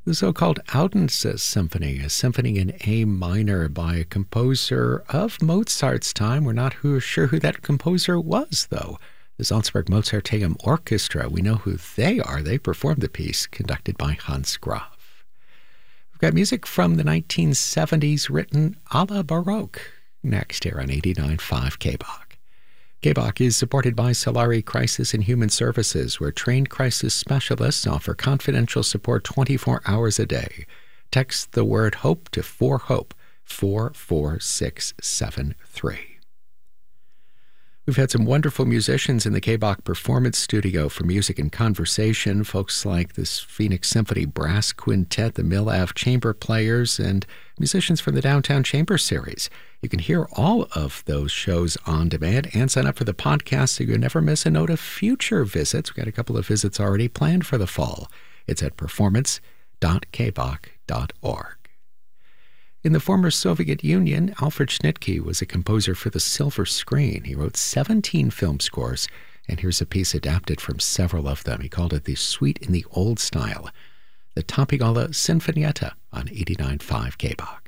The so-called Oudensses Symphony, a symphony in A minor by a composer of Mozart's time. We're not sure who that composer was, though. The Salzburg Mozarteum Orchestra, we know who they are. They performed the piece, conducted by Hans Graf. We've got music from the 1970s written a la Baroque, next here on 89.5 KBOK. KBOK is supported by Solari Crisis and Human Services, where trained crisis specialists offer confidential support 24 hours a day. Text the word HOPE to 4HOPE, 44673. We've had some wonderful musicians in the KBOK Performance Studio for music and conversation, folks like this Phoenix Symphony Brass Quintet, the Mill Ave Chamber Players, and musicians from the Downtown Chamber Series. You can hear all of those shows on demand and sign up for the podcast so you never miss a note of future visits. We've got a couple of visits already planned for the fall. It's at performance.kbok.org. In the former Soviet Union, Alfred Schnittke was a composer for the silver screen. He wrote 17 film scores, and here's a piece adapted from several of them. He called it the Suite in the Old Style, the Tapiala Sinfonietta on 89.5 KBOK.